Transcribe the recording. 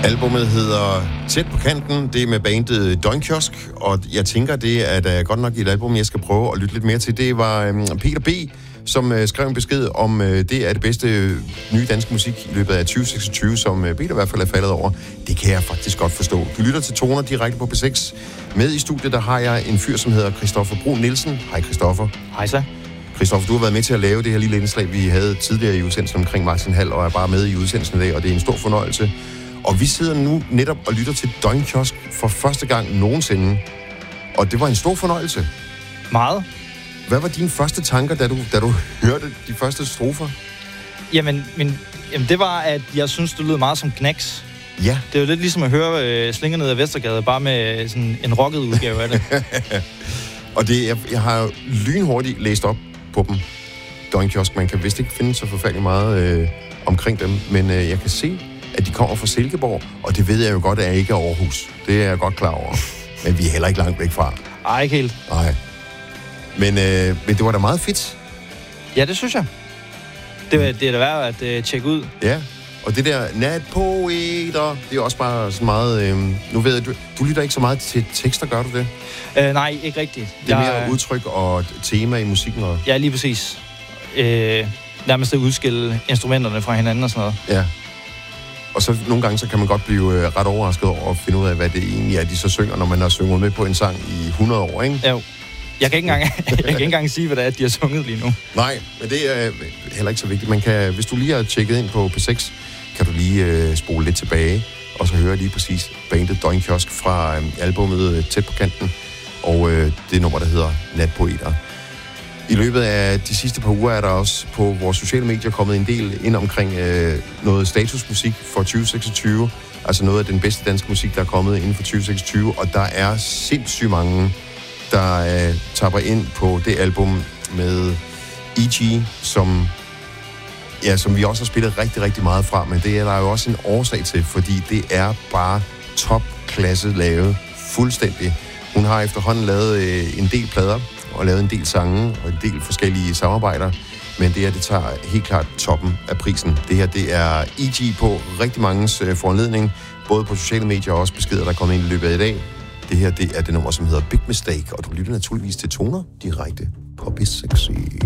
Albummet hedder Tæt på kanten. Det er med bandet Døgnkiosk, og jeg tænker, det er da godt nok et album, jeg skal prøve at lytte lidt mere til. Det var Peter B., som skrev en besked om, det er det bedste nye danske musik i løbet af 2026, som Peter i hvert fald er faldet over. Det kan jeg faktisk godt forstå. Du lytter til Toner direkte på P6. Med i studiet, der har jeg en fyr, som hedder Christoffer Brun Nielsen. Hej Christoffer. Hej så. Christoffer, du har været med til at lave det her lille indslag, vi havde tidligere i udsendelsen omkring Martin Hall, og er bare med i udsendelsen i dag, og det er en stor fornøjelse. Og vi sidder nu netop og lytter til Døgnkiosk for første gang nogensinde. Og det var en stor fornøjelse. Meget. Hvad var dine første tanker, da du hørte de første strofer? Jamen, det var, at jeg synes, det lød meget som Knacks. Ja. Det er jo lidt ligesom at høre Slinger ned ad Vestergade, bare med sådan en rocket udgave af det. Og jeg har jo lynhurtigt læst op på dem. Døgnkiosk, man kan vist ikke finde så forfærdeligt meget omkring dem, men jeg kan se, at de kommer fra Silkeborg, og det ved jeg jo godt, at jeg ikke er Aarhus. Det er jeg godt klar over. Men vi er heller ikke langt væk fra. Ej, ikke helt. Nej. Men det var da meget fedt. Ja, det synes jeg. Det er da værd at tjekke ud. Ja, og det der natpoeter, det er også bare så meget... nu ved jeg, du lytter ikke så meget til tekster, gør du det? Nej, ikke rigtigt. Det er mere udtryk og tema i musikken? Og... Ja, lige præcis. Nærmest at udskille instrumenterne fra hinanden og sådan noget. Ja. Og så nogle gange, så kan man godt blive ret overrasket over at finde ud af, hvad det egentlig er, de så synger, når man har sunget med på en sang i 100 år, ikke? Jo. Jeg kan ikke engang sige, hvad det er, de har sunget lige nu. Nej, men det er heller ikke så vigtigt. Man kan, hvis du lige har tjekket ind på P6, kan du lige spole lidt tilbage, og så høre lige præcis bandet Døgnkiosk fra albummet Tæt på kanten, og det nummer, der hedder Natpoeter. I løbet af de sidste par uger er der også på vores sociale medier kommet en del ind omkring noget statusmusik for 2026. Altså noget af den bedste danske musik, der er kommet inden for 2026. Og der er sindssygt mange, der tapper ind på det album med E.G., som vi også har spillet rigtig, rigtig meget fra. Men det er der jo også en årsag til, fordi det er bare topklasse lavet fuldstændig. Hun har efterhånden lavet en del plader, og lavet en del sange og en del forskellige samarbejder, men det tager helt klart toppen af prisen. Det her, det er E.G. på rigtig manges foranledning, både på sociale medier og også beskeder, der er kommet ind i løbet af i dag. Det her, det er det nummer, som hedder Big Mistake, og du lytter naturligvis til Toner direkte på P6.